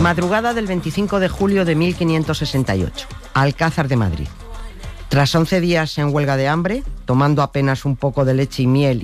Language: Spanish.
Madrugada del 25 de julio de 1568, Alcázar de Madrid. Tras 11 días en huelga de hambre, tomando apenas un poco de leche y miel